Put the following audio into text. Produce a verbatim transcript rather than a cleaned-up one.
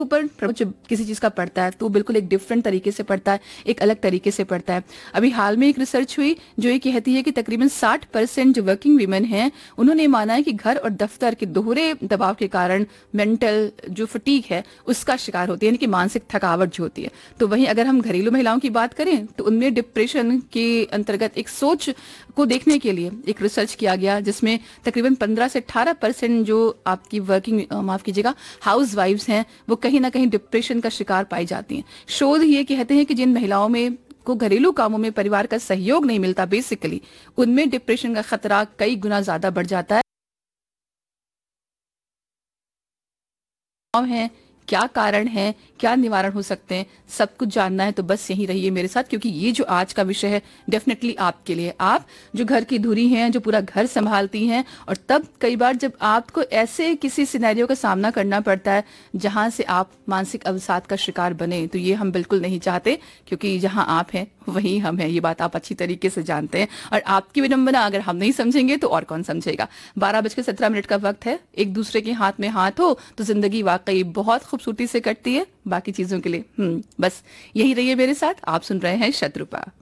ऊपर प्रभाव जब किसी चीज का पड़ता है तो बिल्कुल एक डिफरेंट तरीके से पड़ता है, एक अलग तरीके से पड़ता है। अभी हाल में एक रिसर्च हुई जो ये कहती है कि तकरीबन साठ परसेंट जो वर्किंग वीमेन हैं उन्होंने माना है कि घर और दफ्तर के दोहरे दबाव के कारण मेंटल जो फटीक है उसका शिकार होती है, यानी कि मानसिक थकावट जो होती है। तो वहीं अगर हम घरेलू महिलाओं की बात करें तो उनमें डिप्रेशन के अंतर्गत एक सोच को देखने के लिए एक रिसर्च किया गया जिसमें तकरीबन पंद्रह से अठारह परसेंट जो आपकी वर्किंग माफ कीजिएगा हाउस वाइफ्स हैं वो कहीं ना कहीं डिप्रेशन का शिकार पाई जाती हैं। शोध ये कहते हैं कि जिन महिलाओं में को घरेलू कामों में परिवार का सहयोग नहीं मिलता बेसिकली उनमें डिप्रेशन का खतरा कई गुना ज्यादा बढ़ जाता है। क्या कारण है, क्या निवारण हो सकते हैं, सब कुछ जानना है तो बस यहीं रहिए मेरे साथ, क्योंकि ये जो आज का विषय है डेफिनेटली आपके लिए, आप जो घर की धुरी हैं, जो पूरा घर संभालती हैं। और तब कई बार जब आपको ऐसे किसी सिनेरियो का सामना करना पड़ता है जहां से आप मानसिक अवसाद का शिकार बने, तो ये हम बिल्कुल नहीं चाहते, क्योंकि जहां आप हैं वहीं हम हैं, ये बात आप अच्छी तरीके से जानते हैं। और आपकी विडंबना अगर हम नहीं समझेंगे तो और कौन समझेगा। बारह बजकर सत्रह मिनट का वक्त है। एक दूसरे के हाथ में हाथ हो तो जिंदगी वाकई बहुत खूबसूरती से कटती है। बाकी चीजों के लिए हम्म बस यही रहिए मेरे साथ। आप सुन रहे हैं शत्रुपा।